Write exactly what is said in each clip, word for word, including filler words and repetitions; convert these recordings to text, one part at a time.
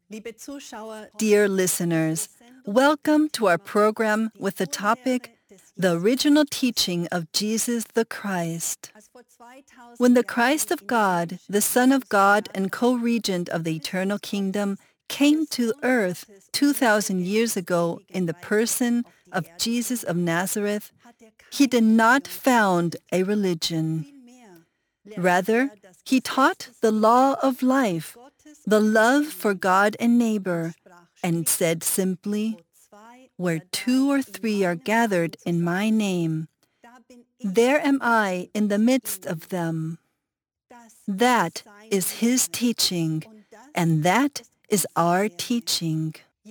Dear listeners, welcome to our program with the topic, The Original Teaching of Jesus the Christ. When the Christ of God, the Son of God and co-regent of the eternal kingdom, came to earth two thousand years ago in the person of Jesus of Nazareth, he did not found a religion. Rather, he taught the law of life, the love for God and neighbor, and said simply, "Where two or three are gathered in my name, there am I in the midst of them." That is his teaching, and that is our teaching.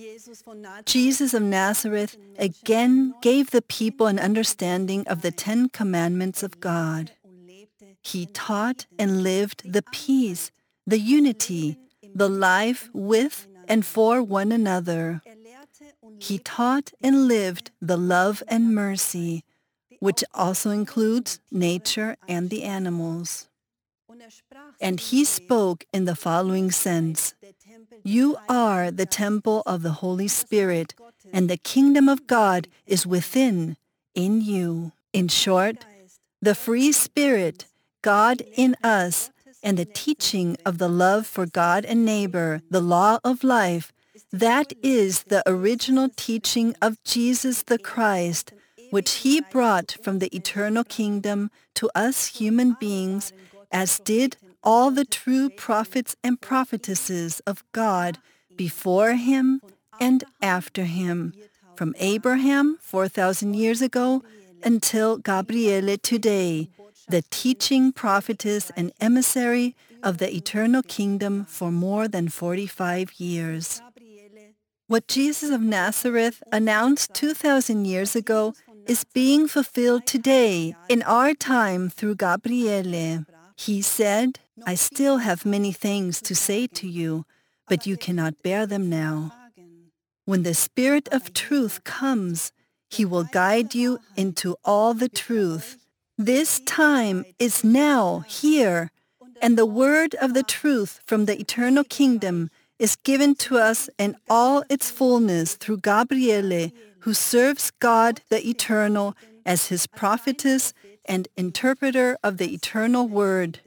Jesus of Nazareth again gave the people an understanding of the Ten Commandments of God. He taught and lived the peace, the unity, the life with and for one another. He taught and lived the love and mercy, which also includes nature and the animals. And he spoke in the following sense: "You are the temple of the Holy Spirit, and the kingdom of God is within, in you." In short, the free spirit, God in us, and the teaching of the love for God and neighbor, the law of life, that is the original teaching of Jesus the Christ, which he brought from the eternal kingdom to us human beings, as did all the true prophets and prophetesses of God before him and after him, from Abraham four thousand years ago until Gabriele today, the teaching prophetess and emissary of the eternal kingdom for more than forty-five years. What Jesus of Nazareth announced two thousand years ago is being fulfilled today in our time through Gabriele. He said, "I still have many things to say to you, but you cannot bear them now. When the Spirit of truth comes, he will guide you into all the truth." This time is now, here, and the word of the truth from the eternal kingdom is given to us in all its fullness through Gabriele, who serves God the Eternal as his prophetess and interpreter of the eternal word.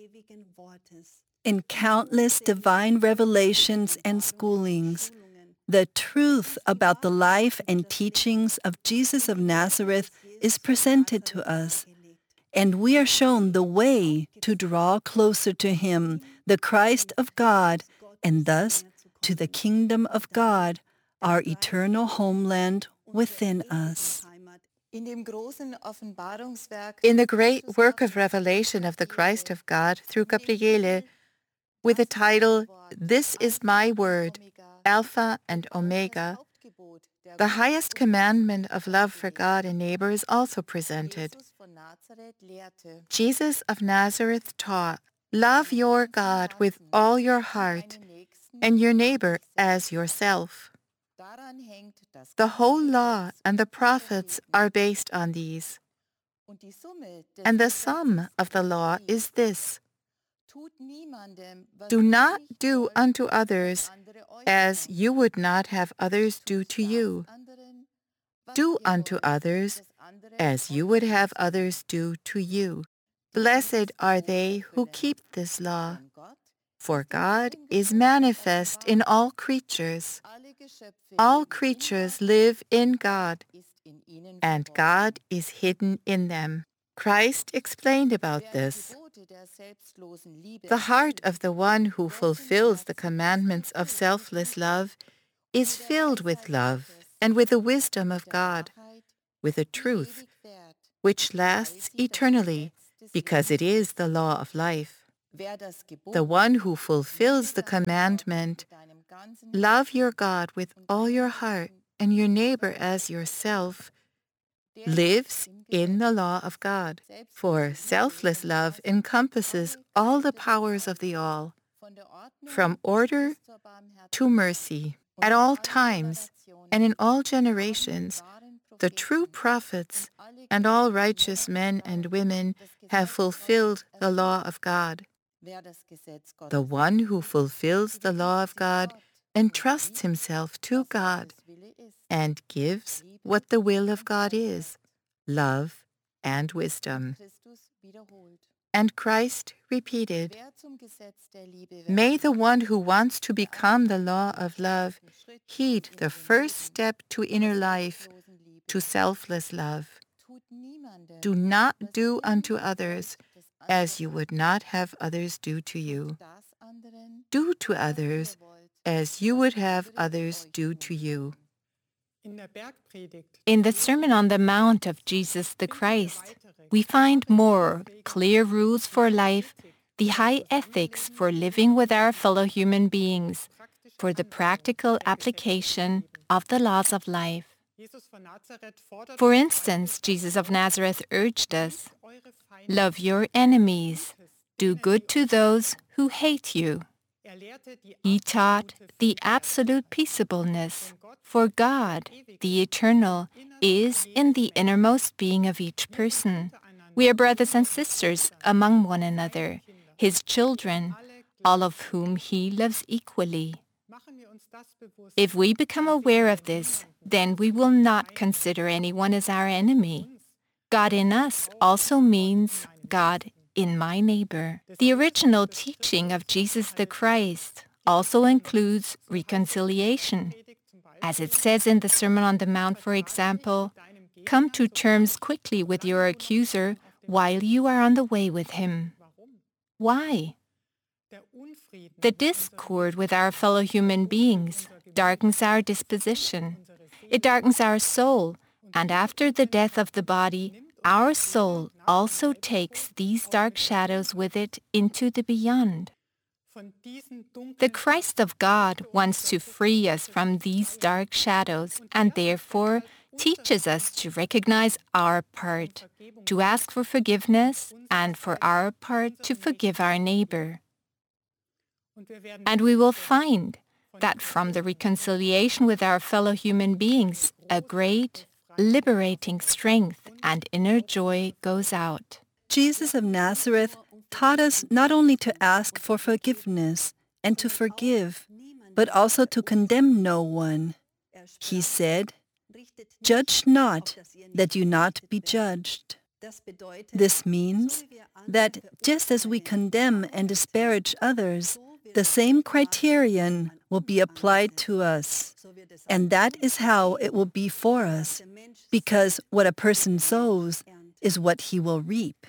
In countless divine revelations and schoolings, the truth about the life and teachings of Jesus of Nazareth is presented to us, and we are shown the way to draw closer to him, the Christ of God, and thus to the kingdom of God, our eternal homeland within us. In the great work of revelation of the Christ of God through Gabriele, with the title, "This is my word, Alpha and Omega," the highest commandment of love for God and neighbor is also presented. Jesus of Nazareth taught, "Love your God with all your heart and your neighbor as yourself." The whole law and the prophets are based on these. And the sum of the law is this: do not do unto others as you would not have others do to you. Do unto others as you would have others do to you. Blessed are they who keep this law, for God is manifest in all creatures. All creatures live in God, and God is hidden in them. Christ explained about this. The heart of the one who fulfills the commandments of selfless love is filled with love and with the wisdom of God, with a truth which lasts eternally, because it is the law of life. The one who fulfills the commandment, "Love your God with all your heart and your neighbor as yourself," lives in the law of God. For selfless love encompasses all the powers of the all, from order to mercy. At all times and in all generations, the true prophets and all righteous men and women have fulfilled the law of God. The one who fulfills the law of God entrusts himself to God and gives what the will of God is, love and wisdom. And Christ repeated, "May the one who wants to become the law of love heed the first step to inner life, to selfless love. Do not do unto others as you would not have others do to you. Do to others as you would have others do to you." In the Sermon on the Mount of Jesus the Christ, we find more clear rules for life, the high ethics for living with our fellow human beings, for the practical application of the laws of life. For instance, Jesus of Nazareth urged us, "Love your enemies, do good to those who hate you." He taught the absolute peaceableness, for God, the eternal, is in the innermost being of each person. We are brothers and sisters among one another, His children, all of whom He loves equally. If we become aware of this, then we will not consider anyone as our enemy. God in us also means God in my neighbor. The original teaching of Jesus the Christ also includes reconciliation. As it says in the Sermon on the Mount, for example, "Come to terms quickly with your accuser while you are on the way with him." Why? The discord with our fellow human beings darkens our disposition. It darkens our soul, and after the death of the body, our soul also takes these dark shadows with it into the beyond. The Christ of God wants to free us from these dark shadows and therefore teaches us to recognize our part, to ask for forgiveness, and for our part to forgive our neighbor. And we will find that from the reconciliation with our fellow human beings, a great, liberating strength and inner joy goes out. Jesus of Nazareth taught us not only to ask for forgiveness and to forgive, but also to condemn no one. He said, "Judge not, that you not be judged." This means that just as we condemn and disparage others, the same criterion will be applied to us. And that is how it will be for us, because what a person sows is what he will reap.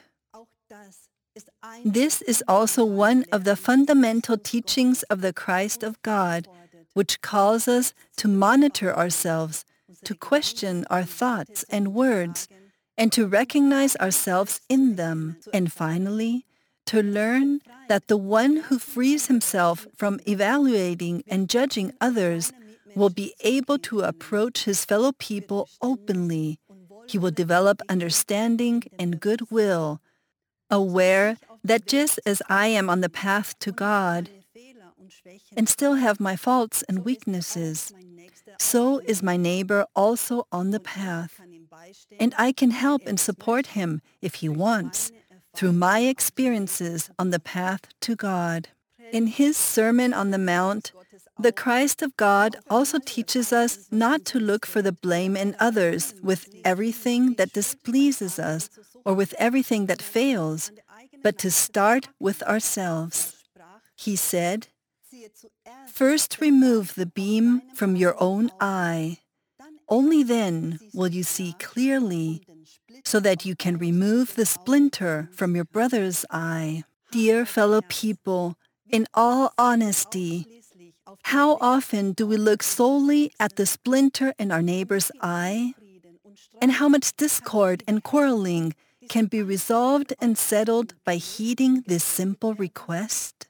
This is also one of the fundamental teachings of the Christ of God, which calls us to monitor ourselves, to question our thoughts and words, and to recognize ourselves in them, and finally, to learn that the one who frees himself from evaluating and judging others will be able to approach his fellow people openly. He will develop understanding and goodwill, aware that just as I am on the path to God and still have my faults and weaknesses, so is my neighbor also on the path. And I can help and support him if he wants, through my experiences on the path to God. In his Sermon on the Mount, the Christ of God also teaches us not to look for the blame in others with everything that displeases us or with everything that fails, but to start with ourselves. He said, "First remove the beam from your own eye. Only then will you see clearly, so that you can remove the splinter from your brother's eye." Dear fellow people, in all honesty, how often do we look solely at the splinter in our neighbor's eye? And how much discord and quarreling can be resolved and settled by heeding this simple request?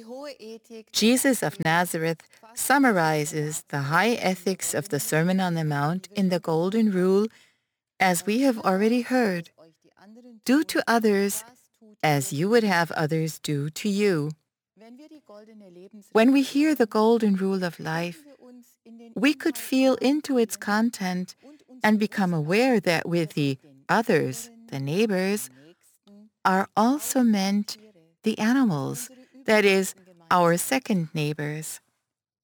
Jesus of Nazareth summarizes the high ethics of the Sermon on the Mount in the Golden Rule, as we have already heard. Do to others as you would have others do to you. When we hear the Golden Rule of life, we could feel into its content and become aware that with the others, the neighbors, are also meant the animals, that is, our second neighbors.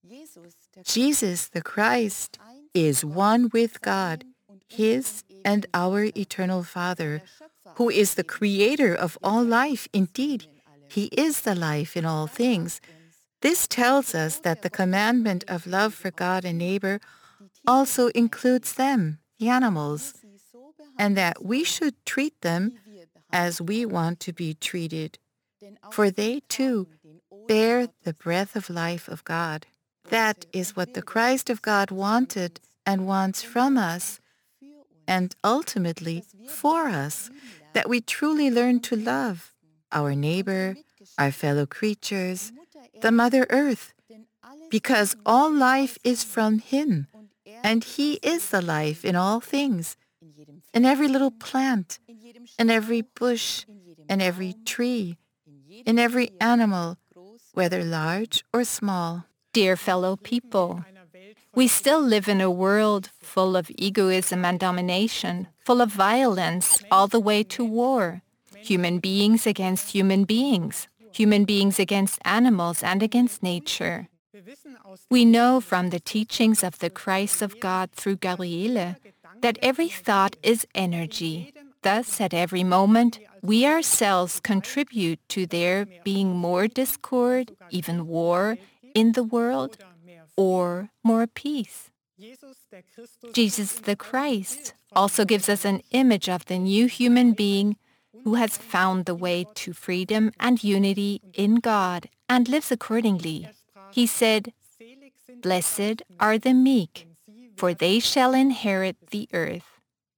Jesus the Christ is one with God, His and our eternal Father, who is the creator of all life. Indeed, He is the life in all things. This tells us that the commandment of love for God and neighbor also includes them, the animals, and that we should treat them as we want to be treated, for they too bear the breath of life of God. That is what the Christ of God wanted and wants from us, and ultimately for us, that we truly learn to love our neighbor, our fellow creatures, the Mother Earth, because all life is from Him, and He is the life in all things, in every little plant, in every bush, in every tree, in every animal, whether large or small. Dear fellow people, we still live in a world full of egoism and domination, full of violence, all the way to war. Human beings against human beings, human beings against animals and against nature. We know from the teachings of the Christ of God through Gabriele that every thought is energy. Thus, at every moment, we ourselves contribute to there being more discord, even war, in the world, or more peace. Jesus the Christ also gives us an image of the new human being who has found the way to freedom and unity in God and lives accordingly. He said, "Blessed are the meek, for they shall inherit the earth."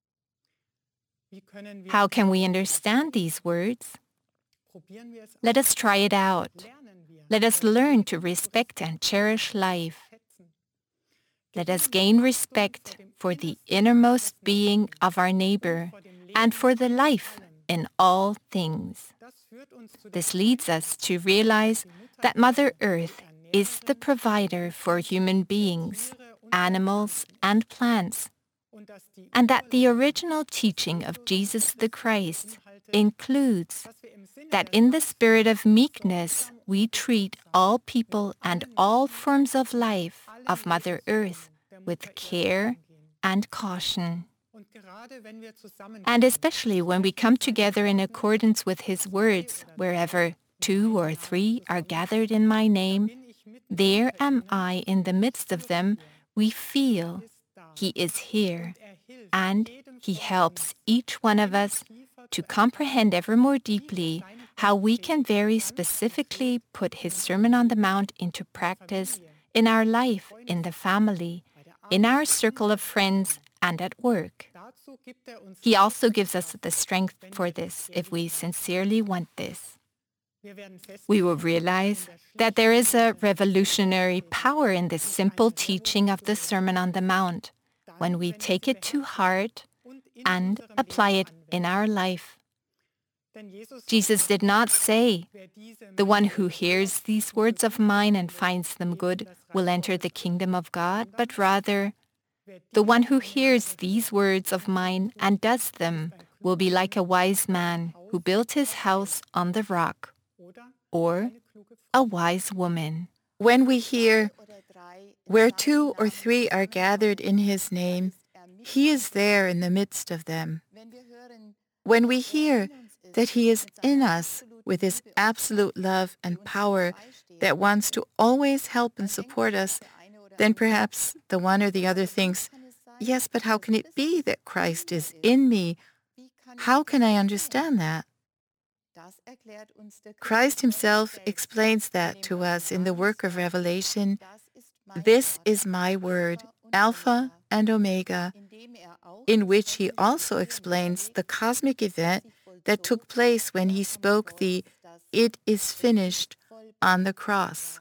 How can we understand these words? Let us try it out. Let us learn to respect and cherish life. Let us gain respect for the innermost being of our neighbor and for the life in all things. This leads us to realize that Mother Earth is the provider for human beings, animals, and plants, and that the original teaching of Jesus the Christ includes that in the spirit of meekness we treat all people and all forms of life of Mother Earth with care and caution. And especially when we come together in accordance with His words, wherever two or three are gathered in my name, there am I in the midst of them, we feel He is here, and He helps each one of us to comprehend ever more deeply how we can very specifically put His Sermon on the Mount into practice in our life, in the family, in our circle of friends, and at work. He also gives us the strength for this if we sincerely want this. We will realize that there is a revolutionary power in this simple teaching of the Sermon on the Mount when we take it to heart and apply it in our life. Jesus did not say, "The one who hears these words of mine and finds them good will enter the kingdom of God," but rather, "The one who hears these words of mine and does them will be like a wise man who built his house on the rock," or a wise woman. When we hear, "Where two or three are gathered in His name, He is there in the midst of them." When we hear that He is in us with His absolute love and power that wants to always help and support us, then perhaps the one or the other thinks, "Yes, but how can it be that Christ is in me? How can I understand that?" Christ Himself explains that to us in the work of Revelation. "This is my word, Alpha and Omega," in which He also explains the cosmic event that took place when He spoke the "It is finished" on the cross.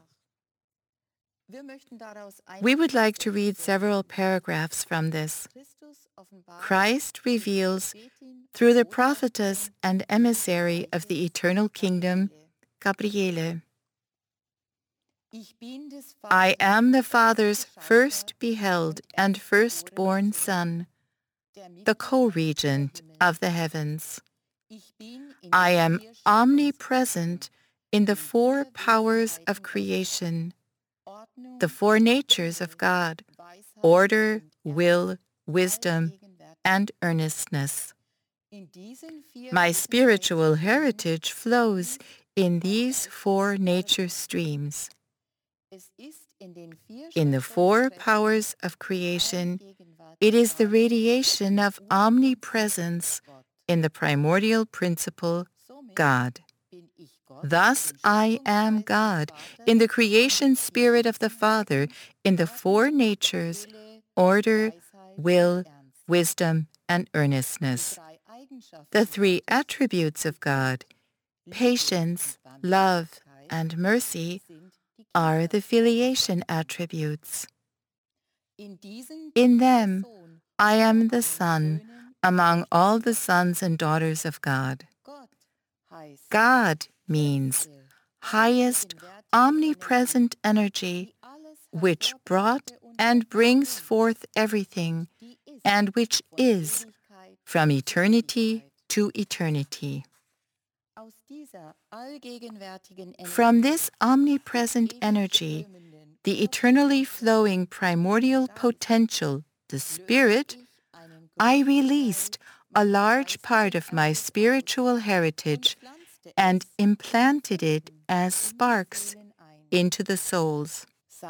We would like to read several paragraphs from this. Christ reveals through the prophetess and emissary of the eternal kingdom, Gabriele, "I am the Father's first beheld and firstborn Son, the co-regent of the heavens. I am omnipresent in the four powers of creation, the four natures of God: order, will, wisdom, and earnestness. My spiritual heritage flows in these four nature streams. In the four powers of creation, it is the radiation of omnipresence in the primordial principle, God. Thus I am God, in the creation spirit of the Father, in the four natures, order, will, wisdom, and earnestness. The three attributes of God, patience, love, and mercy, are the filiation attributes. In them, I am the Son among all the sons and daughters of God. God means highest, omnipresent energy, which brought and brings forth everything, and which is, from eternity to eternity. From this omnipresent energy, the eternally flowing primordial potential, the Spirit, I released a large part of my spiritual heritage and implanted it as sparks into the souls.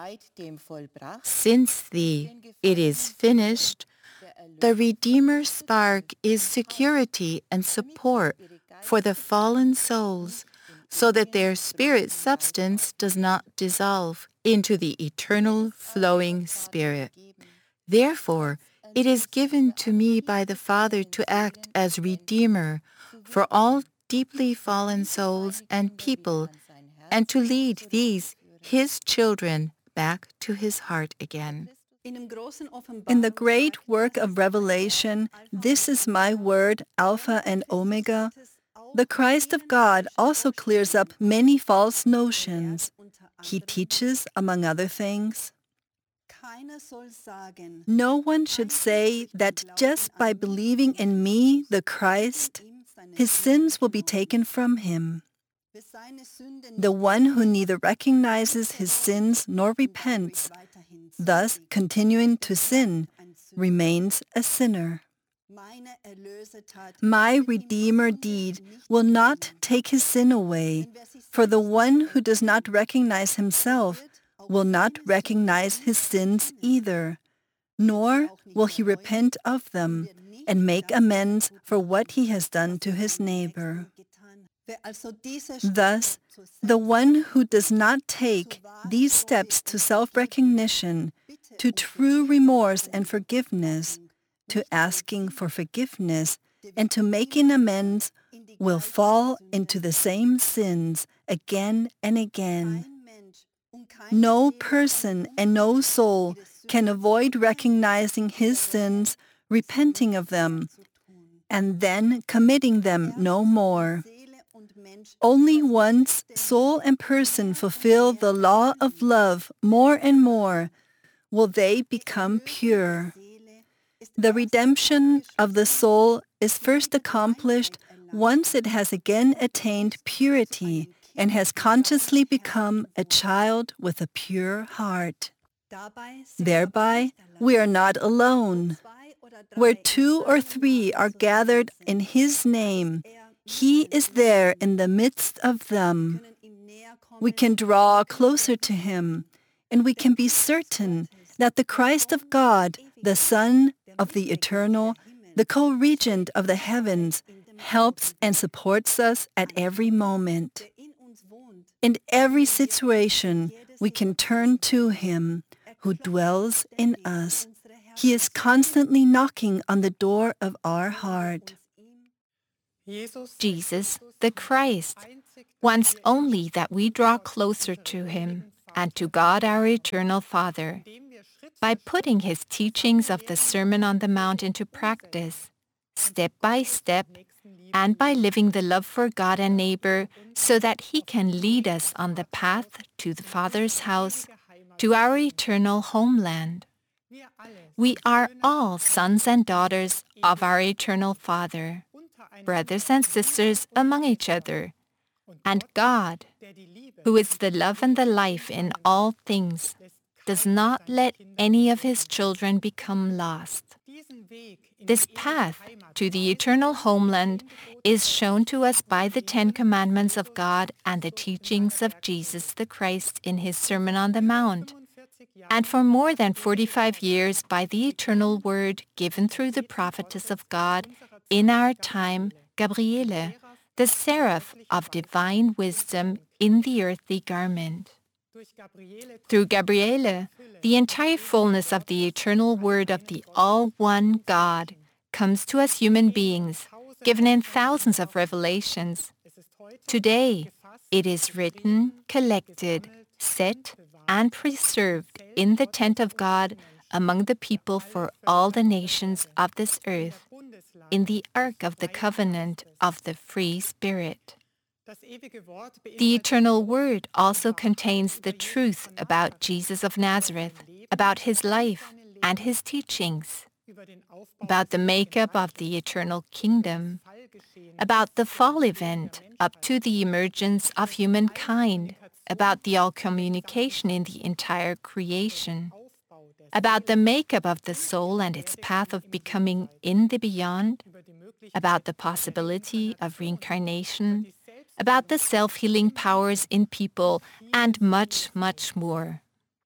Since the "it is finished," the Redeemer spark is security and support for the fallen souls, so that their spirit substance does not dissolve into the eternal flowing Spirit. Therefore, it is given to me by the Father to act as Redeemer for all deeply fallen souls and people, and to lead these, His children, back to His heart again. In the great work of Revelation, "This is my word, Alpha and Omega," the Christ of God also clears up many false notions. He teaches, among other things, no one should say that just by believing in me, the Christ, his sins will be taken from him. The one who neither recognizes his sins nor repents, thus continuing to sin, remains a sinner. My Redeemer deed will not take his sin away, for the one who does not recognize himself will not recognize his sins either, nor will he repent of them and make amends for what he has done to his neighbor. Thus, the one who does not take these steps to self-recognition, to true remorse and forgiveness, to asking for forgiveness, and to making amends, will fall into the same sins again and again. No person and no soul can avoid recognizing his sins, repenting of them, and then committing them no more. Only once soul and person fulfill the law of love more and more will they become pure. The redemption of the soul is first accomplished once it has again attained purity and has consciously become a child with a pure heart. Thereby, we are not alone. Where two or three are gathered in His name, He is there in the midst of them. We can draw closer to Him, and we can be certain that the Christ of God, the Son of the Eternal, the co-regent of the heavens, helps and supports us at every moment. In every situation, we can turn to Him who dwells in us. He is constantly knocking on the door of our heart. Jesus, the Christ, wants only that we draw closer to Him and to God our eternal Father by putting His teachings of the Sermon on the Mount into practice, step by step, and by living the love for God and neighbor so that He can lead us on the path to the Father's house, to our eternal homeland. We are all sons and daughters of our eternal Father, brothers and sisters among each other, and God, who is the love and the life in all things, does not let any of his children become lost. This path to the eternal homeland is shown to us by the Ten Commandments of God and the teachings of Jesus the Christ in his Sermon on the Mount, and for more than forty-five years by the eternal word given through the prophetess of God in our time, Gabriele, the seraph of divine wisdom in the earthly garment. Through Gabriele, the entire fullness of the eternal word of the all-one God comes to us human beings, given in thousands of revelations. Today, it is written, collected, set, and preserved in the tent of God among the people for all the nations of this earth, in the ark of the covenant of the free Spirit. The eternal word also contains the truth about Jesus of Nazareth, about his life and his teachings, about the makeup of the eternal kingdom, about the fall event up to the emergence of humankind, about the all communication in the entire creation, about the makeup of the soul and its path of becoming in the beyond, about the possibility of reincarnation, about the self-healing powers in people, and much, much more.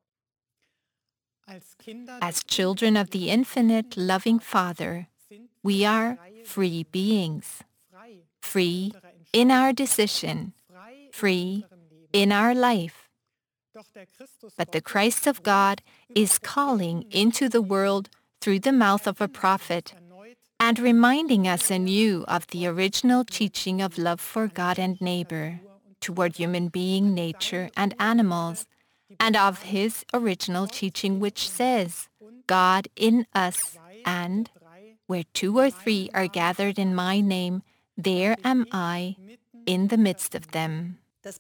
As children of the infinite, loving Father, we are free beings, free in our decision, free in our life. But the Christ of God is calling into the world through the mouth of a prophet and reminding us anew of the original teaching of love for God and neighbor, toward human being, nature, and animals, and of his original teaching which says, God in us, and where two or three are gathered in my name, there am I in the midst of them.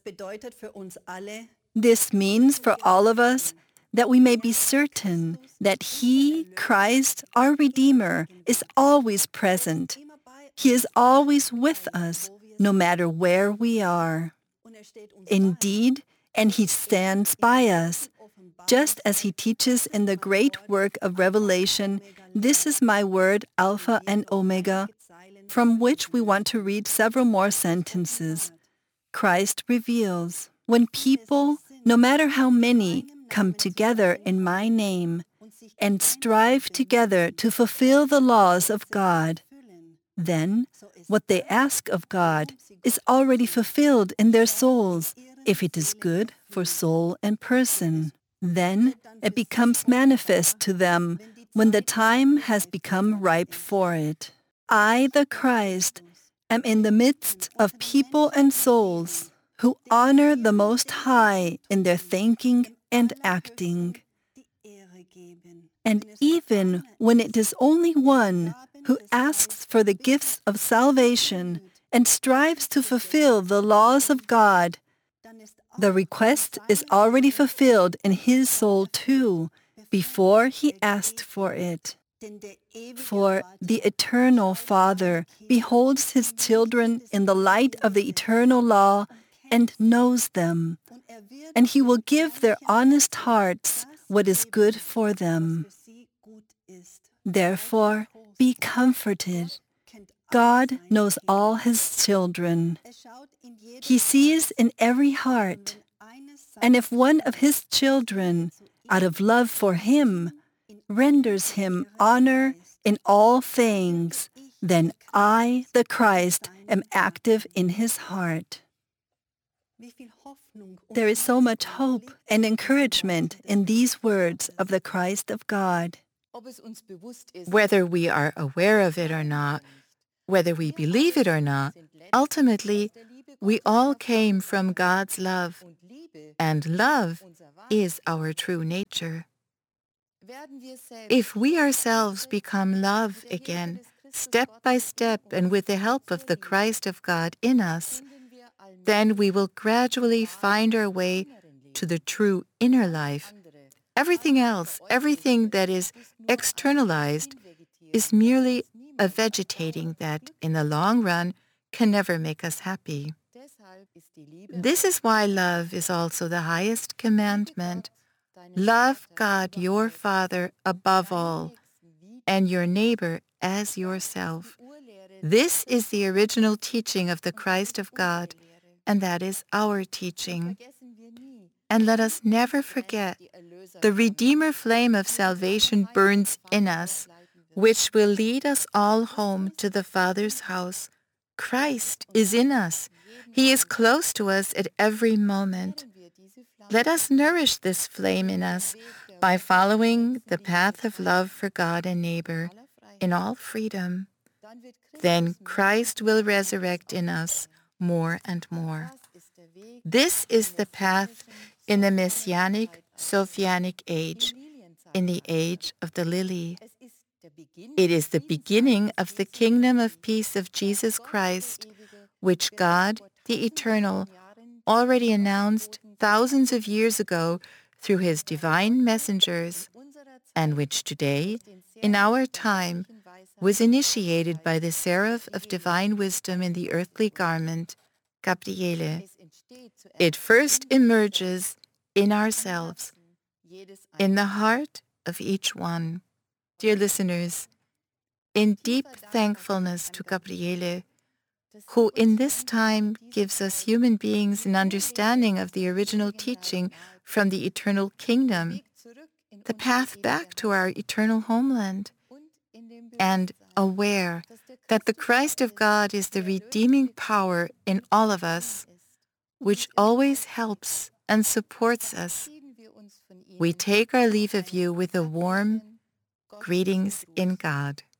This means for all of us that we may be certain that He, Christ, our Redeemer, is always present. He is always with us, no matter where we are. Indeed, and He stands by us. Just as He teaches in the great work of Revelation, this is my word, Alpha and Omega, from which we want to read several more sentences. Christ reveals, when people, no matter how many, come together in my name and strive together to fulfill the laws of God, then what they ask of God is already fulfilled in their souls, if it is good for soul and person. Then it becomes manifest to them when the time has become ripe for it. I, the Christ, am in the midst of people and souls who honor the Most High in their thinking and acting. And even when it is only one who asks for the gifts of salvation and strives to fulfill the laws of God, the request is already fulfilled in his soul too, before he asked for it. For the eternal Father beholds his children in the light of the eternal law and knows them, and he will give their honest hearts what is good for them. Therefore, be comforted. God knows all his children. He sees in every heart. And if one of his children, out of love for him, renders him honor in all things, then I, the Christ, am active in his heart. There is so much hope and encouragement in these words of the Christ of God. Whether we are aware of it or not, whether we believe it or not, ultimately, we all came from God's love, and love is our true nature. If we ourselves become love again, step by step and with the help of the Christ of God in us, then we will gradually find our way to the true inner life. Everything else, everything that is externalized, is merely a vegetating that, in the long run, can never make us happy. This is why love is also the highest commandment Love God your Father above all, and your neighbor as yourself. This is the original teaching of the Christ of God, and that is our teaching. And let us never forget, the Redeemer flame of salvation burns in us, which will lead us all home to the Father's house. Christ is in us. He is close to us at every moment. Let us nourish this flame in us by following the path of love for God and neighbor in all freedom. Then Christ will resurrect in us more and more. This is the path in the Messianic Sophianic age, in the age of the lily. It is the beginning of the kingdom of peace of Jesus Christ, which God, the Eternal, already announced thousands of years ago through his divine messengers, and which today, in our time, was initiated by the seraph of divine wisdom in the earthly garment, Gabriele. It first emerges in ourselves, in the heart of each one. Dear listeners, in deep thankfulness to Gabriele, who in this time gives us human beings an understanding of the original teaching from the eternal kingdom, the path back to our eternal homeland, and aware that the Christ of God is the redeeming power in all of us, which always helps and supports us, we take our leave of you with a warm greetings in God.